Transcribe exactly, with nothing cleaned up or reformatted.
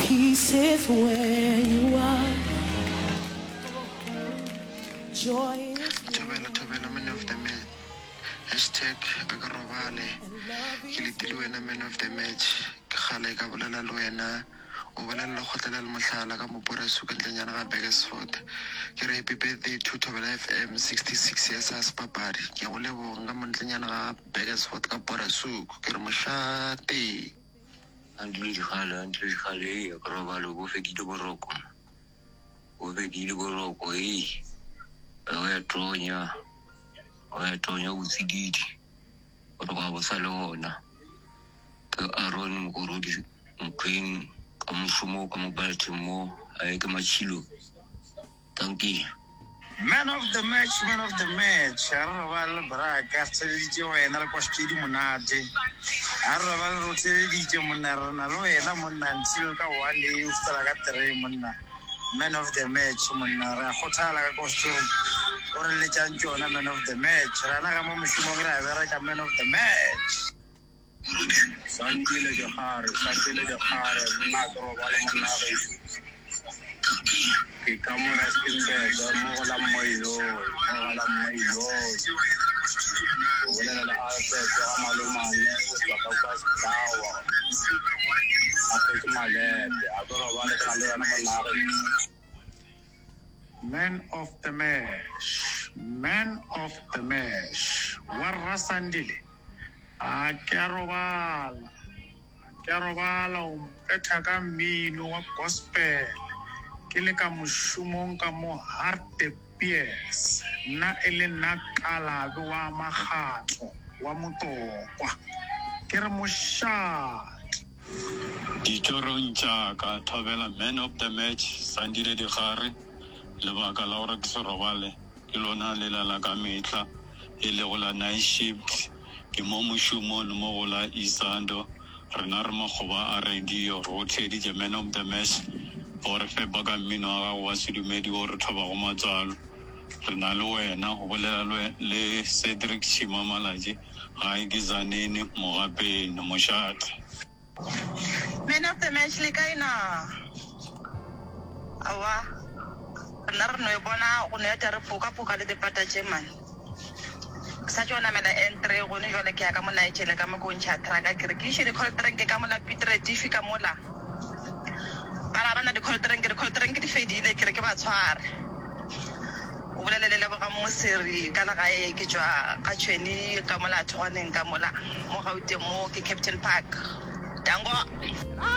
Peace is where you are. Joy is Thobela thobela man of the match. Hashtag Agarobale. Kilitiliwena man of the match. Khale ka bolela le wena. O bolela le khotlela le mohlala ka mopora suka ntlenyana ga Beresford. Ke re happy birthday to Thobela F M sixty-six years as papadi. Ke go lebonga mo ntlenyana ga Beresford ka pora suka. Ke re moshate. Andile dikgale andile dikgale ya Agarobale go fedile boroko. Go fedile boroko eh. O ya tronya. O ya tronya o tsididi. O re ba bosa le hona. Ke Aaron Mkorodi Mqueen ka mfumo ka mobile mo a ke machilo. Thank you. Man of the match, man of the match. Arroba bra ka tseditse wena le kwastidi monate. Arroba ro tseditse monara na lo ena monna ntse ka wa le u fela ka three monna. Man of the match monara khothala ka kwastidi. Ore le tjantjona man of the match. Rana ka mo mshumo ra vera ka man of the match. Sandile de Hare, Sandile de Hare, Magro Valamanabe. Kamura Skinbed, Mola Moilo, Mola Moilo. When I said, Amaluma, Wakakas Tower. I took my dad, I got a Man of the match, man of the match, Warra Sandile. A Carobala, Carobala, Petaka Mino, Gospel. Kile ka moshumong ka mo harte pies na ele na kala wa magatlo wa motokwa ke re moshat Ditorong tša ka Thobela man of the match Sandile Dikgare lebaka la gore ke serobale ke lona le la ka metla e le go la night shift ke mo mošomong mo go la Isando rena re makgoba a radio ro tsheditše man of the match gore fe baka mmino wa gago wa sedumedi o re thoba go matswalo re na le wena go bolela le Cedric Chimamalaji ga e ke Zanini mogapeng mošate. Man of the match le kaina awa rena re no e bona go ne ta re poka-poka le dipata tše mane sa tšona mela entre go ne jole ke ya ka mo naetšele ka mo kontšha traka ke re ke iše dikholterenke ka mola Peter Difi ka mola bara bana dikholterenke dikholterenke di fedile ke re ke ba tshware o bolelele le boga mo seri ka la gae ke tšwa ka tšhweni ka mola thwaneng ka mola mo gauteng mo ke Captain Park tango